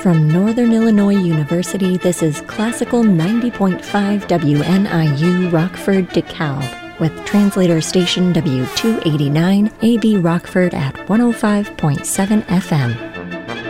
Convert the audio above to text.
From Northern Illinois University, this is Classical 90.5 WNIU Rockford, DeKalb, with translator station W289 AB Rockford at 105.7 FM.